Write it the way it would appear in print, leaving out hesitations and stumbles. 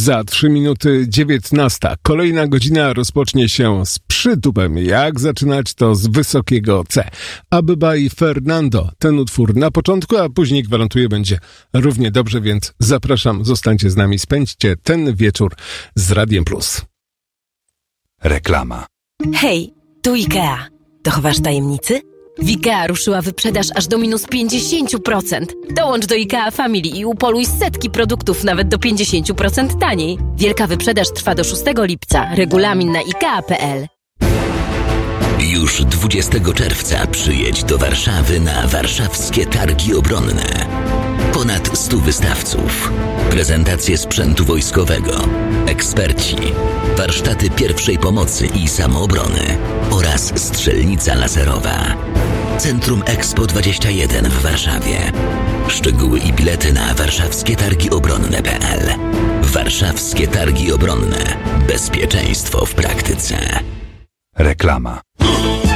Za 3 minuty 19. Kolejna godzina rozpocznie się z przytupem. Jak zaczynać, to z wysokiego C. Abyba i Fernando. Ten utwór na początku, a później gwarantuję będzie równie dobrze, więc zapraszam, zostańcie z nami, spędźcie ten wieczór z Radiem Plus. Reklama. Hej, tu IKEA. Dochowasz tajemnicy? W IKEA ruszyła wyprzedaż aż do minus 50%. Dołącz do IKEA Family i upoluj setki produktów nawet do 50% taniej. Wielka wyprzedaż trwa do 6 lipca. Regulamin na ikea.pl. Już 20 czerwca przyjedź do Warszawy na warszawskie targi obronne. Ponad 100 wystawców, prezentacje sprzętu wojskowego, eksperci, warsztaty pierwszej pomocy i samoobrony oraz strzelnica laserowa. Centrum Expo 21 w Warszawie. Szczegóły i bilety na warszawskietargiobronne.pl. Warszawskie Targi Obronne. Bezpieczeństwo w praktyce. Reklama.